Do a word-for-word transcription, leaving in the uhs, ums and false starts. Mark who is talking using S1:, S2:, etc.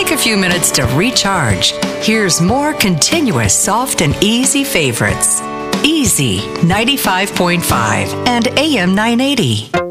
S1: take a few minutes to recharge. Here's more continuous, soft, and easy favorites. Easy ninety-five point five and A M nine eighty.